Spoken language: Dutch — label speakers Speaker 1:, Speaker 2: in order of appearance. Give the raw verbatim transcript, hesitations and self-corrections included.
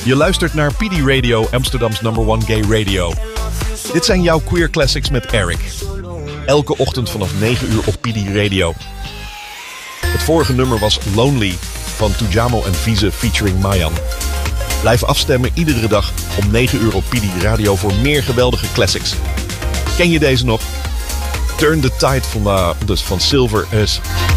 Speaker 1: Je luistert naar P D Radio, Amsterdam's number one gay radio. Dit zijn jouw Queer Classics met Eric. Elke ochtend vanaf negen uur op P D Radio. Het vorige nummer was Lonely van Tujamo en Vize featuring Mayan. Blijf afstemmen iedere dag om negen uur op P D Radio voor meer geweldige classics. Ken je deze nog? Turn the Tide van, uh, dus van Silver is...